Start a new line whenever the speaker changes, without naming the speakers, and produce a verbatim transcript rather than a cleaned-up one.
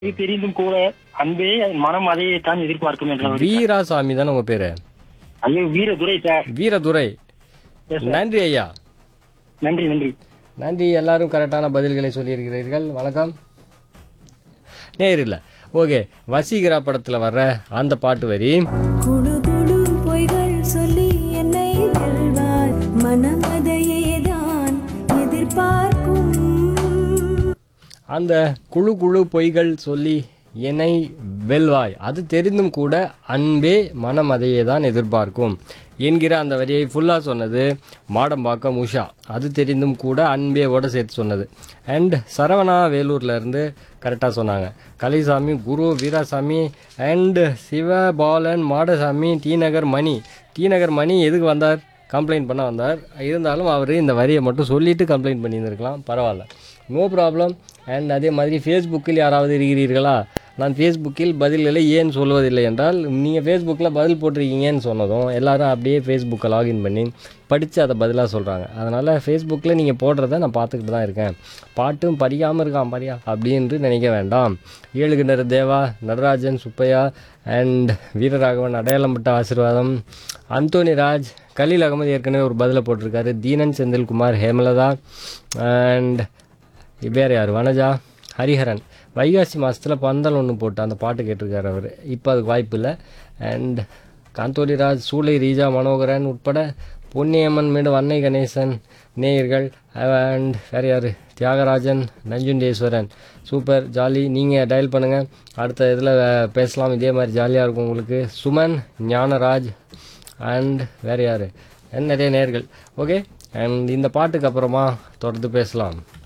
இது தெரிந்தும் கூட அன்பே மனம் அதையே தான் எதிர்பார்க்கும் என்ற ஒரு
வீராசாமி தானே உங்க பேரு?
ஐயோ Veeradurai sir.
Veeradurai.
Yes, sir.
நன்றி ஐயா.
நன்றி நன்றி
நன்றி. எல்லாரும் கரெக்டான பதில்களை சொல்லியிருக்கிறீர்கள். வணக்கம். நேரில்ல. ஓகே, வசீகரா படத்துல வர்ற அந்த பாட்டு வரி
குழு குழு பொய்கள் சொல்லி என்னை வெல்வாய் மனம் அதையே தான் எதிர்பார்க்கும்.
அந்த குழு குழு பொய்கள் சொல்லி என்னை வெல்வாய், அது தெரிந்தும் கூட அன்பே மனம் அதையே தான் எதிர்பார்க்கும் என்கிற அந்த வரியை ஃபுல்லாக சொன்னது மாடம்பாக்கம் உஷா. அது தெரிந்தும் கூட அன்பேவோட சேர்த்து சொன்னது. அண்ட் சரவணா வேலூர்ல இருந்து கரெக்டாக சொன்னாங்க. கலைசாமி, குரு, Veerasamy and Sivabalan, Madasamy, D Nagar money. D நகர் மணி எதுக்கு வந்தார்? கம்ப்ளைண்ட் பண்ண வந்தார். இருந்தாலும் அவர் இந்த வரியை மட்டும் சொல்லிட்டு கம்ப்ளைண்ட் பண்ணியிருந்திருக்கலாம். பரவாயில்ல, நோ ப்ராப்ளம். அண்ட் அதே மாதிரி ஃபேஸ்புக்கில் யாராவது இருக்கிறீர்களா? நான் ஃபேஸ்புக்கில் பதில்களை ஏன் சொல்வதில்லை என்றால், நீங்கள் ஃபேஸ்புக்கில் பதில் போட்டிருக்கீங்கன்னு சொன்னதும் எல்லாரும் அப்படியே ஃபேஸ்புக்கை லாகின் பண்ணி படித்து அதை பதிலாக சொல்கிறாங்க. அதனால் ஃபேஸ்புக்கில் நீங்கள் போடுறத நான் பார்த்துக்கிட்டு தான் இருக்கேன். பாட்டும் படிக்காமல் இருக்கான் பாரியா அப்படின்ட்டு நினைக்க வேண்டாம். ஏழு கிணறு தேவா, நடராஜன், சுப்பையா அண்ட் வீரராகவன், அடையாளம்பட்ட ஆசீர்வாதம், அந்தோனி ராஜ், கலீல் அகமது ஏற்கனவே ஒரு பதிலை போட்டிருக்காரு, தீனன் செந்தில்குமார், ஹேமலதா அண்ட் வேறு யார், வனஜா, ஹரிஹரன். வைகாசி மாதத்தில் பந்தல் ஒன்று போட்டு அந்த பாட்டு கேட்டிருக்காரு அவர். இப்போ அதுக்கு வாய்ப்பு இல்லை. அண்ட் காந்தோலி ராஜ், சூளை ரீஜா, மனோகரன் உட்பட பொன்னியம்மன் மேடு, வன்னை கணேசன் நேயர்கள் அண்ட் வேறு யார், தியாகராஜன், நஞ்சுண்டேஸ்வரன். Super, jolly. நீங்கள் டயல் பண்ணுங்கள், அடுத்த இதில் பேசலாம். இதே மாதிரி ஜாலியாக இருக்கும் உங்களுக்கு. சுமன், ஞானராஜ் அண்ட் வேறு யார், நிறைய நேயர்கள். ஓகே, அண்ட் இந்த பாட்டுக்கு அப்புறமா தொடர்ந்து பேசலாம்.